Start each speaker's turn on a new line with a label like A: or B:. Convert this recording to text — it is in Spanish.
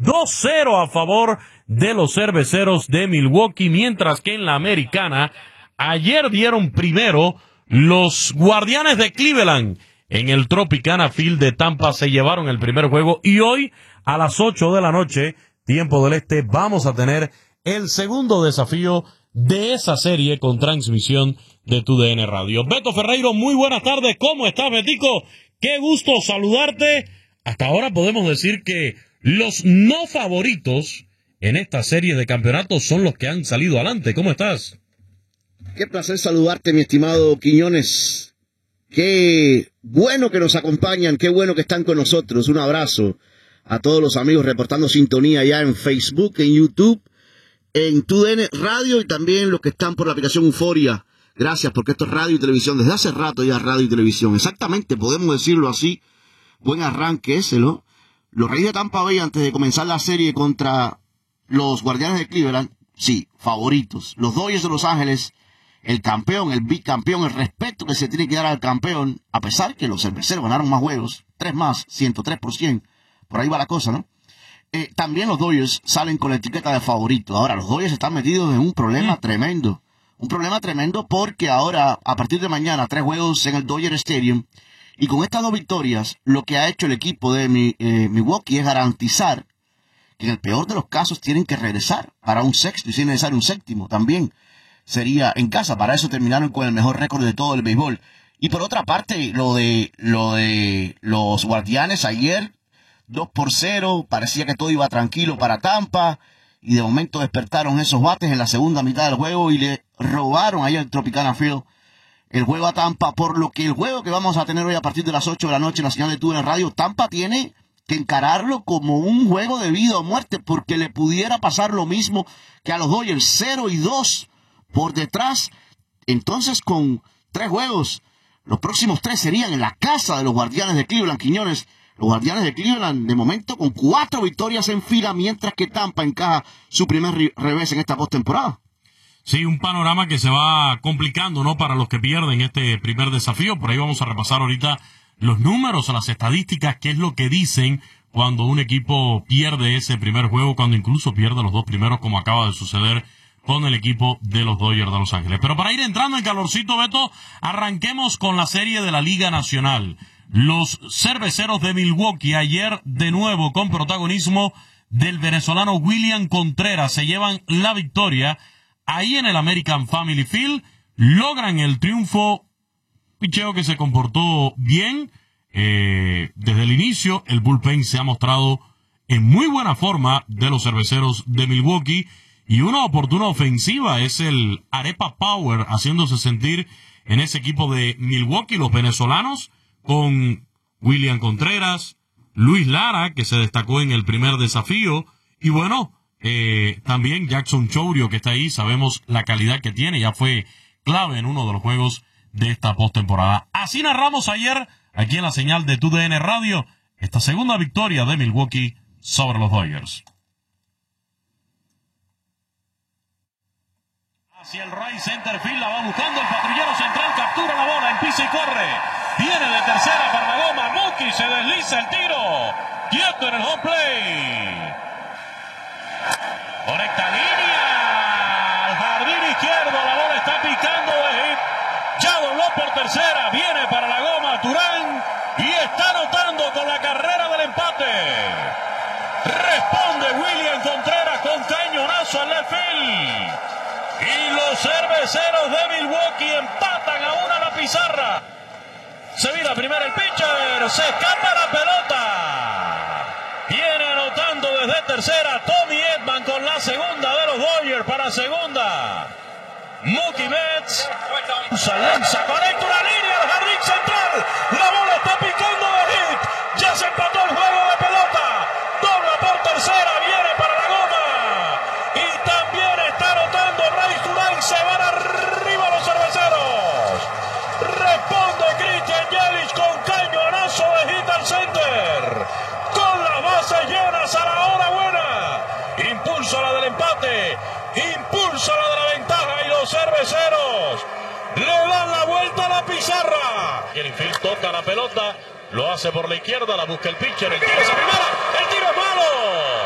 A: 2-0 a favor de los Cerveceros de Milwaukee, mientras que en la Americana ayer dieron primero los Guardianes de Cleveland. En el Tropicana Field de Tampa se llevaron el primer juego y hoy a las 8 de la noche, tiempo del este, vamos a tener el segundo desafío de esa serie con transmisión de TUDN Radio. Beto Ferreiro, muy buenas tardes. ¿Cómo estás, Betico? Qué gusto saludarte. Hasta ahora podemos decir que los no favoritos en esta serie de campeonatos son los que han salido adelante. ¿Cómo estás?
B: Qué placer saludarte, mi estimado Quiñones. Qué bueno que nos acompañan, qué bueno que están con nosotros. Un abrazo a todos los amigos reportando sintonía ya en Facebook, en YouTube, en TUDN Radio y también los que están por la aplicación Euforia. Gracias, porque esto es radio y televisión. Desde hace rato ya radio y televisión. Exactamente, podemos decirlo así. Buen arranque ese, ¿no? Los Reyes de Tampa Bay, antes de comenzar la serie contra los Guardianes de Cleveland, sí, favoritos. Los Dodgers de Los Ángeles, el campeón, el bicampeón, el respeto que se tiene que dar al campeón, a pesar que los Cerveceros ganaron más juegos, 3 más, 103%, por ahí va la cosa, ¿no? También los Dodgers salen con la etiqueta de favorito. Ahora, los Dodgers están metidos en un problema tremendo. Un problema tremendo porque ahora, a partir de mañana, 3 juegos en el Dodger Stadium, y con estas 2 victorias, lo que ha hecho el equipo de Milwaukee es garantizar que en el peor de los casos tienen que regresar para un sexto y si es necesario un séptimo también. Sería en casa, para eso terminaron con el mejor récord de todo el béisbol. Y por otra parte, lo de los Guardianes ayer, 2-0, parecía que todo iba tranquilo para Tampa, y de momento despertaron esos bates en la segunda mitad del juego y le robaron ayer el Tropicana Field el juego a Tampa, por lo que el juego que vamos a tener hoy a partir de las 8 de la noche en la señal de TUDN Radio, Tampa tiene que encararlo como un juego de vida o muerte, porque le pudiera pasar lo mismo que a los Dodgers, 0-2 por detrás. Entonces, con 3 juegos, los próximos 3 serían en la casa de los Guardianes de Cleveland, Quiñones. Los Guardianes de Cleveland, de momento, con 4 victorias en fila, mientras que Tampa encaja su primer revés en esta postemporada.
A: Sí, un panorama que se va complicando, ¿no?, para los que pierden este primer desafío. Por ahí vamos a repasar ahorita los números, las estadísticas, qué es lo que dicen cuando un equipo pierde ese primer juego, cuando incluso pierde los 2 primeros, como acaba de suceder con el equipo de los Dodgers de Los Ángeles. Pero para ir entrando en calorcito, Beto, arranquemos con la serie de la Liga Nacional. Los Cerveceros de Milwaukee, ayer de nuevo con protagonismo del venezolano William Contreras, se llevan la victoria ahí en el American Family Field, logran el triunfo. Picheo que se comportó bien desde el inicio. El bullpen se ha mostrado en muy buena forma de los Cerveceros de Milwaukee, y una oportuna ofensiva es el Arepa Power haciéndose sentir en ese equipo de Milwaukee. Los venezolanos con William Contreras, Luis Lara, que se destacó en el primer desafío, y bueno, también Jackson Chourio, que está ahí. Sabemos la calidad que tiene, ya fue clave en uno de los juegos de esta postemporada. Así narramos ayer, aquí en la señal de TUDN Radio, esta segunda victoria de Milwaukee sobre los Dodgers. Hacia el right center field, la va buscando el patrullero central, captura la bola, empieza y corre. Viene de tercera para la goma, Mookie se desliza el tiro, quieto en el home play. Conecta línea al jardín izquierdo, la bola está picando de hit. Ya dobló por tercera, viene para la goma Turán y está anotando con la carrera del empate. Responde William Contreras con cañonazo al left field. Y los Cerveceros de Milwaukee empatan a 1 la pizarra. Se vira primero el pitcher, se escapa la pelota. Viene anotando desde tercera Tommy Edman con la segunda de los Dodgers para segunda. Mookie Betts lanza, conecta una línea al jardín central. La bola está picando de hit. Ya se empató el juego de pelota. Dobla por tercera, viene para la goma. Y también está anotando Ray Turán. Se van arriba los Cerveceros. Responde Christian Yelich con cañonazo de hit al center. Con las bases llenas a la hora buena. Impulsa la del empate. Impulsa la de la ventaja y los Cerveceros le dan la vuelta a la pizarra. Greenfield toca la pelota, lo hace por la izquierda, la busca el pitcher, el tiro es a primera, el tiro es malo.